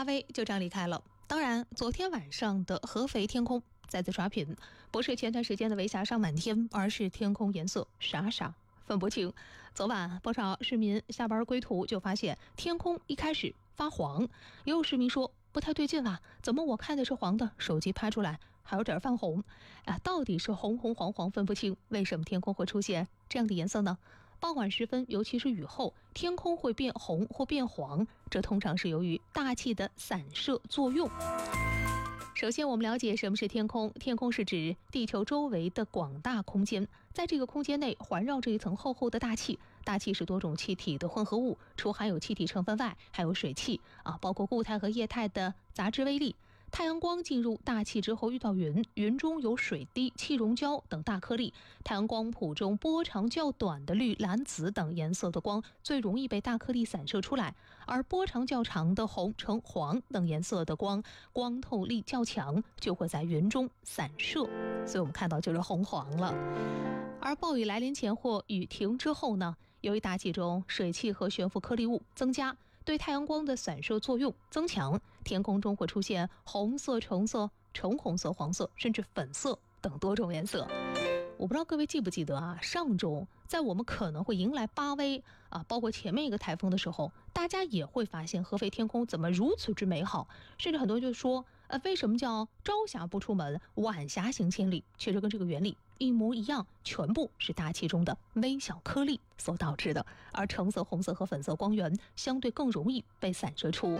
威就这样离开了。当然，昨天晚上的合肥天空再次刷屏，不是前段时间的微霞上满天，而是天空颜色傻傻分不清。昨晚不少市民下班归途就发现天空一开始发黄，也有市民说不太对劲啊，怎么我看的是黄的，手机拍出来还有点泛红啊？到底是红红黄黄分不清，为什么天空会出现这样的颜色呢？傍晚时分，尤其是雨后，天空会变红或变黄，这通常是由于大气的散射作用。首先我们了解什么是天空。天空是指地球周围的广大空间，在这个空间内环绕着一层厚厚的大气，大气是多种气体的混合物，除含有气体成分外，还有水汽包括固态和液态的杂质微粒。太阳光进入大气之后遇到云，云中有水滴、气溶胶等大颗粒。太阳光谱中波长较短的绿、蓝、紫等颜色的光最容易被大颗粒散射出来，而波长较长的红、橙、黄等颜色的光透力较强，就会在云中散射，所以我们看到就是红黄了。而暴雨来临前或雨停之后呢，由于大气中水汽和悬浮颗粒物增加，对太阳光的散射作用增强，天空中会出现红色、橙色、橙红色、黄色甚至粉色等多种颜色。我不知道各位记不记得上周在我们可能会迎来巴威包括前面一个台风的时候，大家也会发现合肥天空怎么如此之美好，甚至很多人就说为什么叫朝霞不出门，晚霞行千里？其实跟这个原理一模一样，全部是大气中的微小颗粒所导致的，而橙色、红色和粉色光源相对更容易被散射出。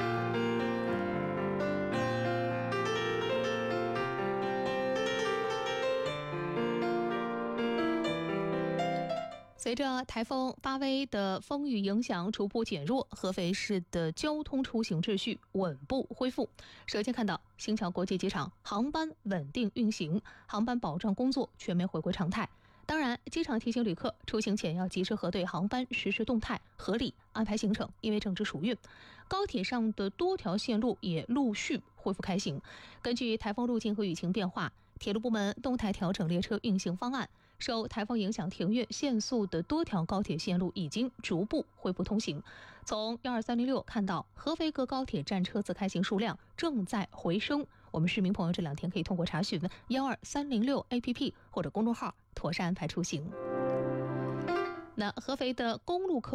随着台风巴威的风雨影响逐步减弱，合肥市的交通出行秩序稳步恢复。首先看到新桥国际机场航班稳定运行，航班保障工作全面回归常态。当然，机场提醒旅客出行前要及时核对航班实时动态，合理安排行程，因为正值暑运。高铁上的多条线路也陆续恢复开行。根据台风路径和雨情变化，铁路部门动态调整列车运行方案，受台风影响停运限速的多条高铁线路已经逐步恢复通行。从12306看到，合肥各高铁站车次开行数量正在回升。我们市民朋友这两天可以通过查询12306 APP 或者公众号妥善安排出行。那合肥的公路客